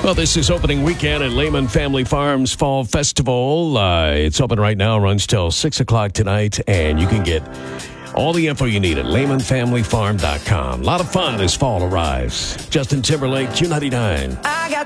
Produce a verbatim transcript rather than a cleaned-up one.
Well, this is opening weekend at Lehman Family Farms Fall Festival. Uh, it's open right now, runs till six o'clock tonight, and you can get all the info you need at lehman family farm dot com. A lot of fun as fall arrives. Justin Timberlake, Q ninety-nine. I got